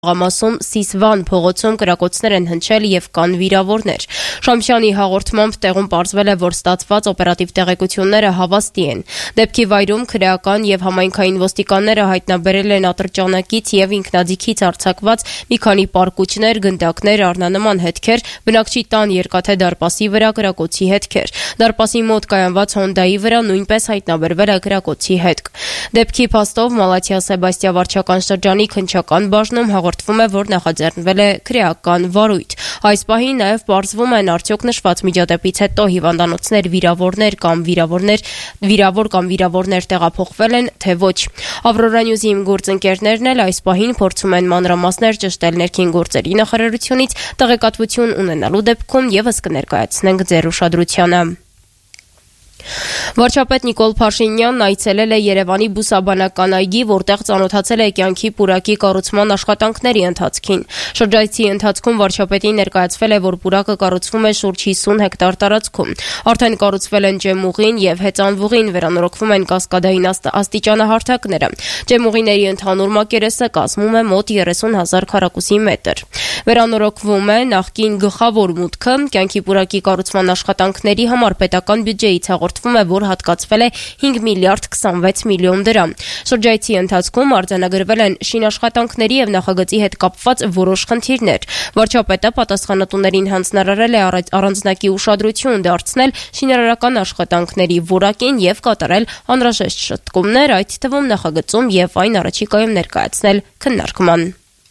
Ամասում Սիսվան փողոցում կրակոցներ են հնչել եւ կան վիրավորներ։ Շամշյանի հաղորդմամբ տեղում պարզվել է, որ ստացված օպերատիվ տեղեկությունները հավաստի են։ Դեպքի վայրում քրեական եւ համայնքային ոստիկանները հայտնաբերել են ատրճանակից եւ ինքնաձիգից արձակված մի քանի պարկուճներ, գնդակներ, առնանման հետքեր, բնակչի տան երկաթե դարպասի վրա կրակոցի հետքեր։ Դարպասի մոտ կայանված Հոնդայի վրա նույնպես հայտնաբերվել է կրակոցի հետք։ Դեպքի փաստով Մալաթիա Սեբաստիա վարչական շրջանի քննչական բաժնում հաղորդվում է, որ նախաձեռնվել է քրեական վարույթ։ Այս պահին նաև պարզվում են արդյոք նշված միջադեպից հետո հիվանդանոցներ վիրավորներ տեղափոխվել են, թե ոչ։ Ավրորա Նյուզի գործընկերներն էլ այս պահին փորձում են մանրամասներ ճշտել ներքին գործերի նախարարությունից, տեղեկատվություն ունենալու դեպքում եւս կներկայացնենք ձեր ուշադրությանը։ Վարչապետ Նիկոլ Փաշինյանն այցելել է Երևանի բուսաբանական այգի, որտեղ ծանոթացել է կյանքի պուրակի կառուցման աշխատանքների ընթացքին։ Շրջայցի ընթացքում վարչապետին ներկայացվել է, որ պուրակը կառուցվում է շուրջ 50 հեկտար տարածքում։ Արդեն կառուցվել են ջեմուղին եւ հեծանվուղին, վերանորոգվում են կասկադային աստիճանահարթակները։ Ջեմուղիների ընդհանուր մակերեսը կազմում է մոտ 30,000 քառակուսի մետր։ Վերանորոգվում է նախկին գլխավոր մուտքը, կյանքի պուրակի կառուցման աշխատանքների համար պետական բյուջեից հաղորդվում է, որ հատկացվել է 5 միլիարդ 26 միլիոն դրամ։ Շրջայցի ընթացքում արձանագրվել են շինաշխատանքների եւ նախագծի հետ կապված որոշ խնդիրներ։ Վարչապետը պատասխանատուներին հանձնարարել է առանձնակի ուշադրություն դարձնել շինարարական աշխատանքների որակին եւ կատարել անհրաժեշտ շտկումներ, այդ թվում նախագծում եւ այն առաջիկայում ներկայացնել քննարկման։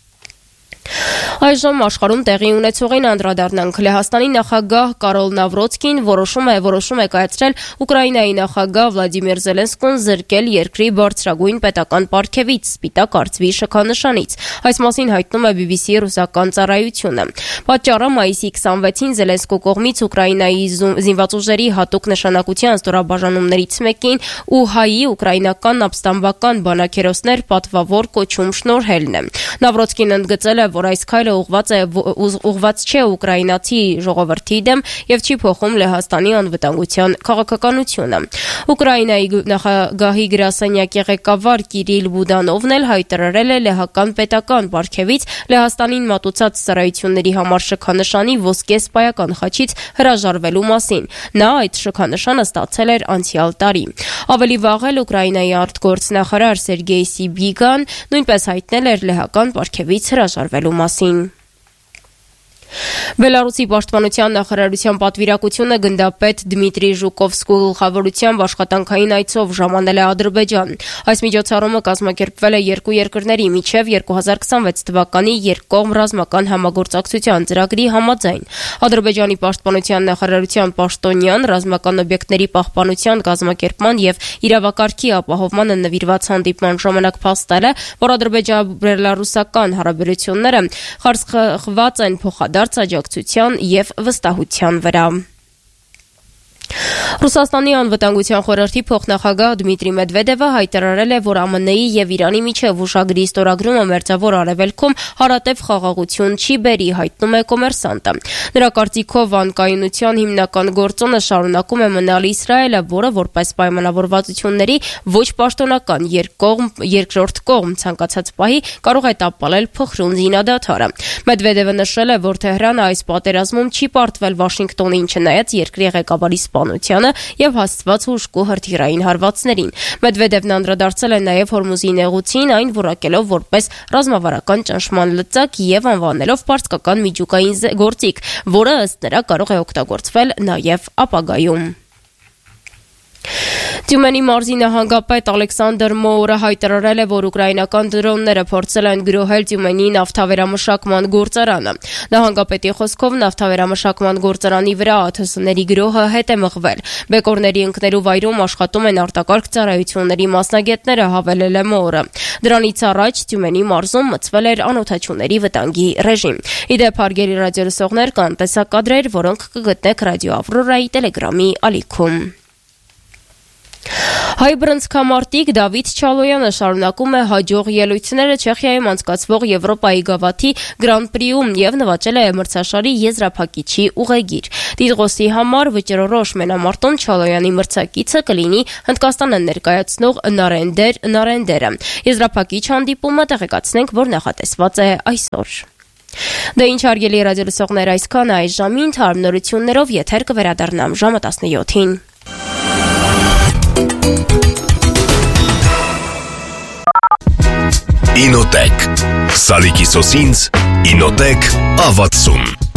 Այժմ աշխարհում տեղի ունեցողին անդրադառնանք։ Լեհաստանի նախագահ Կարոլ Նավրոցկին որոշում է կայացրել Ուկրաինայի նախագահ Վլադիմիր Զելենսկուն զրկել երկրի բարձրագույն պետական պարգևից սպիտակ արծվի շքանշանից։ Այս մասին հայտնում է BBC ռուսական ծառայությունը։ Պատճառը մայիսի 26-ին Զելենսկու կողմից Ուկրաինայի զինված ուժերի հատուկ նշանակության ստորաբաժանումներից մեկին ՈՒՀԱ-ի ուկրաինական ապստամբական բանաքերոսներ պատվավոր կոչում շնորհելն է։ Նավրոցկին ընդգծել է, որ այս քայլը ուղղված չէ ուկրաինացի ժողովրդի դեմ եւ չի փոխում Լեհաստանի անվտանգության քաղաքականությունը։ Ուկրաինայի նախագահի գրասենյակի ղեկավար Կիրիլ Բուդանովն էլ հայտարարել է լեհական պետական պարգևից Լեհաստանին մատուցած ծառայությունների համար շքանշանի ոսկե սպայական խաչից հրաժարվելու մասին։ Նա այդ շքանշանը ստացել էր անցյալ տարի։ Ավելի վաղ էլ Ուկրաինայի արտգործնախարար Սերգեյ Սիբիգան նույնպես հայտնել էր լեհական պարգևից հրաժարվելու մասին։ Բելարուսի պաշտպանության նախարարության պատվիրակությունը գնդապետ Դմիտրի Ժուկովսկու գլխավորությամբ աշխատանքային այցով ժամանել է Ադրբեջան։ Այս միջոցառումը կազմակերպվել է երկու երկրների միջև 2026 թվականի երկկողմ ռազմական համագործակցության ծրագրի համաձայն։ Ադրբեջանի պաշտպանության նախարարության պաշտոնյան ռազմական օբյեկտների պահպանության կազմակերպման եւ իրավակարգի ապահովմանը նվիրված հանդիպման ժամանակ փաստել է, որ ադրբեջան-բելարուսական հարաբերությունները խարսխված են փոխադարձ աջակցության եւ վստահության վրա։ Ռուսաստանի անվտանգության խորհրդի փոխնախագահ Դմիտրի Մեդվեդևը հայտարարել է, որ ԱՄՆ-ի եւ Իրանի միջև ուշագրի ստորագրումը Մերձավոր Արևելքում հարատև խաղաղություն չի բերի, հայտնում է Կոմերսանտը։ Նրա կարծիքով անկայունության հիմնական գործոնը շարունակում է մնալ Իսրայելը, որը որպես պայմանավորվածությունների ոչ պաշտոնական երկրորդ կողմ ցանկացած պահի կարող է տապալել փխրուն զինադադարը։ Մեդվեդևը նշել է, որ Թեհրանը այս պատերազմում չի պարտվել Վաշինգտոնին, չնայած երկրի ղեկավարի սպանությանը եւ հասցված հուժկու հրթիռային հարվածներին։ Մեդվեդևն անդրադարձել է նաեւ Հորմուզի նեղուցին, այն որակելով որպես ռազմավարական ճնշման լծակ եւ անվանելով պարսկական միջուկային գործիք, որը ըստ նրա կարող է օգտագործվել նաեւ ապագայում։ Թյումենի մարզի նահանգապետ Ալեքսանդր Մոուրը հայտարարել է, որ ուկրաինական դրոնները փորձել են գրոհել Թյումենի նավթավերամշակման գործարանը։ Նահանգապետի խոսքով նավթավերամշակման գործարանի վրա ԱԹՍ-ների գրոհը հետ է մղվել։ Բեկորների ընկնելու վայրում աշխատում են արտակարգ ծառայությունների մասնագետները, հավելել է Մոուրը։ Դրանից առաջ Թյումենի մարզում մտցվել էր անօդաչուների վտանգի ռեժիմ։ Իդեպ հարգելի ռադիոլսողներ, կան տեսակադրեր, որոնք կգտնեք Ռադիո Ավրորայի Տելեգրամի ալիքում։ Հայ բռնցքամարտիկ Դավիթ Չալոյանը շարունակում է հաջող ելույթները Չեխիայում անցկացվող Եվրոպայի գավաթի Grand Prix-ում եւ նվաճել է մրցաշարի եզրափակիչի ուղեգիր։ Տիտղոսի համար վճռորոշ մենամարտում Չալոյանի մրցակիցը կլինի Հնդկաստանը ներկայացնող Նարենդերը։ Եզրափակիչ հանդիպումը տեղեկացնենք, որ նախատեսված է այսօր։ Դե ինչ հարգելի ռադիոլսողներ, այսքան այս ժամին հարմարություններով եթեր կվերադառնամ ժամը 17-ին։ Ինոտեք Սալիկի սոսինց Ինոտեք ավացում